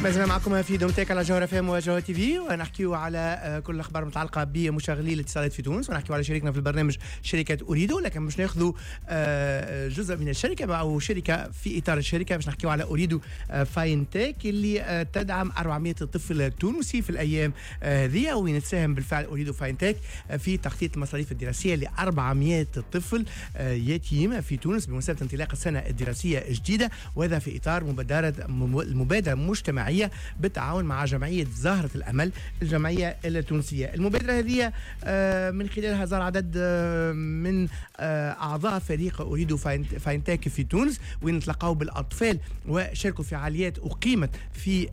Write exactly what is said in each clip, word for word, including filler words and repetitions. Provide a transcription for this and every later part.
مازلنا معكم في دومتك على جوهرة فام وجوهرة تي في، ونحكيو على كل الأخبار المتعلقة بمشغلي الاتصالات في تونس، ونحكيو على شريكنا في البرنامج شركة أوريدو. لكن باش ناخذوا جزء من الشركة أو شركة في إطار الشركة، باش نحكيو على أوريدو فاينتك اللي تدعم أربعمائة طفل تونسي في الأيام هذه، وين تساهم بالفعل أوريدو فاينتك في تخطيط المصاريف الدراسية ل أربعمائة طفل يتيم في تونس بمناسبة انطلاق السنة الدراسية الجديدة، وهذا في إطار مبادرة المبادرة مجتمعية بالتعاون مع جمعية زهرة الأمل الجمعية التونسية. المبادرة هذه من خلالها زار عدد من أعضاء فريق أوريدو فاينتك في تونس، وين تلقوا بالأطفال وشاركوا في فعاليات أقيمت في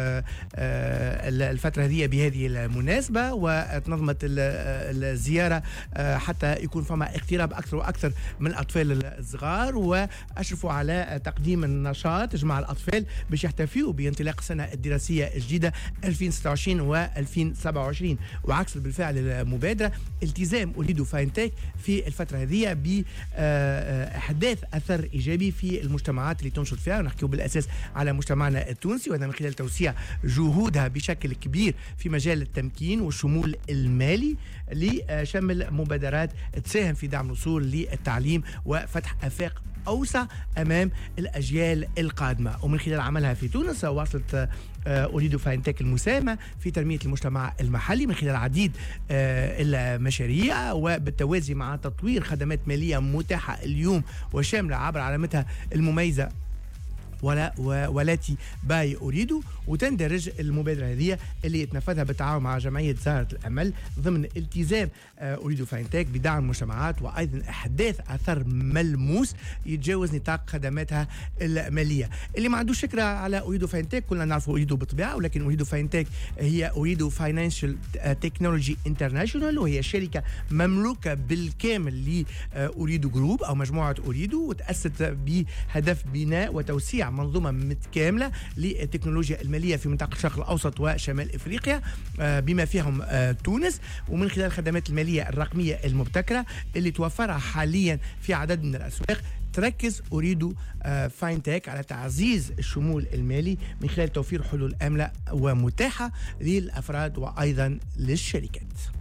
الفترة هذه بهذه المناسبة، وتنظمت الزيارة حتى يكون فما اقتراب أكثر وأكثر من الأطفال الصغار، وأشرفوا على تقديم النشاط جمع الأطفال باش يحتفلوا بانطلاق السنة الدراسية الجديدة ألفين وستة وعشرين وألفين وسبعة وعشرين. وعكس بالفعل المبادرة التزام أوريدو فاينتك في الفترة هذه بإحداث أثر إيجابي في المجتمعات اللي تنشط فيها، ونحكيو بالأساس على مجتمعنا التونسي، وهذا من خلال توسيع جهودها بشكل كبير في مجال التمكين والشمول المالي لشمل مبادرات تساهم في دعم الوصول للتعليم وفتح آفاق أوسع أمام الأجيال القادمة. ومن خلال عملها في تونس واصلت أوريدو فاينتك المساهمة في تنمية المجتمع المحلي من خلال العديد المشاريع، وبالتوازي مع تطوير خدمات مالية متاحة اليوم وشاملة عبر علامتها المميزة ولا والتي باي أوريدو. وتندرج المبادرة هذه اللي يتنفذها بالتعاون مع جمعية زهرة الأمل ضمن التزام أوريدو فاينتك بدعم المجتمعات وأيضا إحداث أثر ملموس يتجاوز نطاق خدماتها المالية. اللي ما عندوش فكرة على أوريدو فاينتك، كلنا نعرفوا أوريدو بالطبيعة، ولكن أوريدو فاينتك هي أوريدو فاينانشال تكنولوجي انترناشونال، وهي شركة مملوكة بالكامل لأوريدو جروب أو مجموعة أوريدو، وتأسست بهدف بناء وتوسيع منظومة متكاملة للتكنولوجيا المالية في منطقة الشرق الأوسط وشمال إفريقيا بما فيهم تونس، ومن خلال الخدمات المالية الرقمية المبتكرة اللي توفرها حاليا في عدد من الأسواق. تركز أوريدو فاينتك على تعزيز الشمول المالي من خلال توفير حلول آمنة ومتاحة للأفراد وأيضا للشركات.